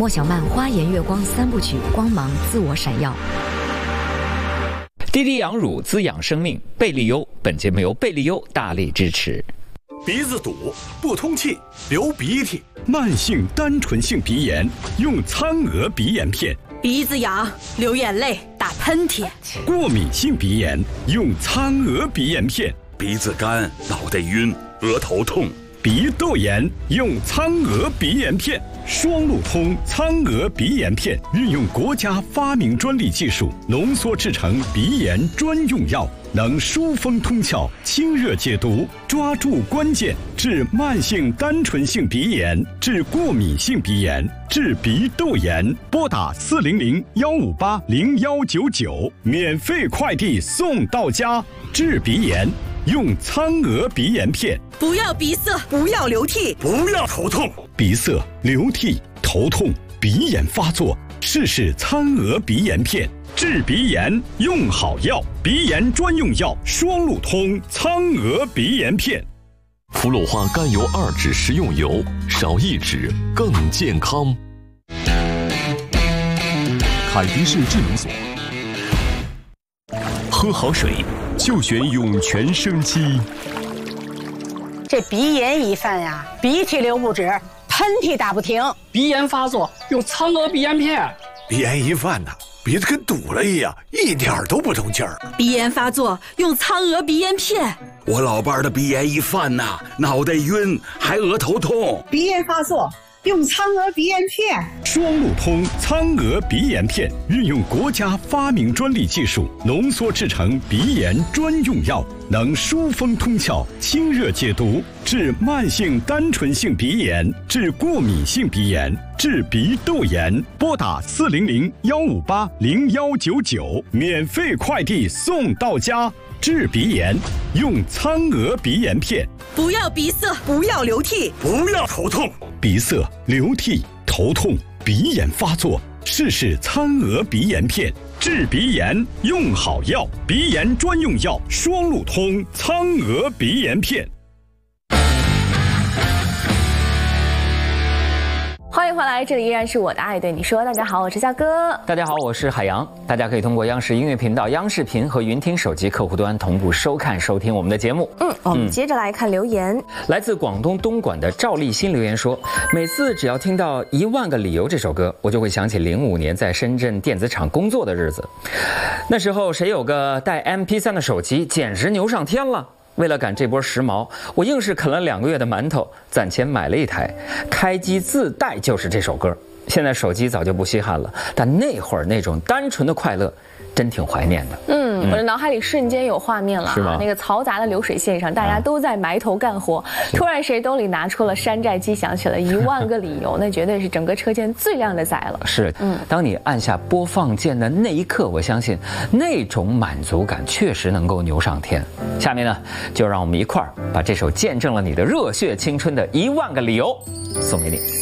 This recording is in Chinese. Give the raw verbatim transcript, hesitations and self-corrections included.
莫小曼花颜月光三部曲，光芒自我闪耀。 滴滴羊乳滋养生命，贝利优。本节目由贝利优大力支持。 鼻子堵、不通气、流鼻涕， 慢性单纯性鼻炎用苍娥鼻炎片； 鼻子痒、流眼泪、打喷嚏， 过敏性鼻炎用苍娥鼻炎片； 鼻子干、脑袋晕、额头痛， 鼻窦炎用苍娥鼻炎片。双路通苍娥鼻炎片运用国家发明专利技术浓缩制成鼻炎专用药，能疏风通窍、清热解毒，抓住关键，治慢性单纯性鼻炎，治过敏性鼻炎，治鼻窦炎。拨打四零零幺五八零幺九九，免费快递送到家。治鼻炎用苍娥鼻炎片。 不要鼻塞，不要流涕， 不要头痛。 鼻塞、流涕、头痛、鼻炎发作，试试苍娥鼻炎片。治鼻炎用好药，鼻炎专用药双路通苍娥鼻炎片。 福鲁化甘油二酯食用油，少一酯更健康。凯迪士智能锁，喝好水就选涌泉生机。 这鼻炎一犯呀，鼻涕流不止，喷嚏打不停， 鼻炎发作用苍娥鼻炎片。 鼻炎一犯呐，鼻子跟堵了一样，一点都不通气儿。 鼻炎发作用苍娥鼻炎片。 我老伴儿的鼻炎一犯呐，脑袋晕，还额头痛。 鼻炎发作用苍娥鼻炎片。 双路通苍娥鼻炎片运用国家发明专利技术浓缩制成鼻炎专用药，能疏风通窍、清热解毒，治慢性单纯性鼻炎，治过敏性鼻炎，治鼻窦炎。拨打四零零幺五八零幺九九，免费快递送到家。治鼻炎用苍娥鼻炎片。 不要鼻塞，不要流涕， 不要头痛。 鼻塞、流涕、头痛、鼻炎发作，试试苍娥鼻炎片。治鼻炎用好药，鼻炎专用药双路通苍娥鼻炎片。 欢迎回来，这里依然是我的爱对你说。大家好，我是夏哥。 大家好，我是海洋。大家可以通过央视音乐频道、央视频和云听手机客户端同步收看、收听我们的节目。 嗯，我们接着来看留言。嗯、 来自广东东莞的赵立新留言说：“每次只要听到《一万个理由》这首歌，我就会想起零五年在深圳电子厂工作的日子。那时候谁有个带 M P 三 的手机，简直牛上天了。”为了赶这波时髦，我硬是啃了两个月的馒头，攒钱买了一台，开机自带就是这首歌。现在手机早就不稀罕了，但那会儿那种单纯的快乐真挺怀念的。 嗯，我的脑海里瞬间有画面了， 是吗？ 那个嘈杂的流水线上，大家都在埋头干活，突然谁兜里拿出了山寨机，响起了一万个理由，那绝对是整个车间最靓的仔了。 是，嗯，当你按下播放键的那一刻，我相信那种满足感确实能够牛上天。下面呢，就让我们一块儿把这首见证了你的热血青春的一万个理由送给你。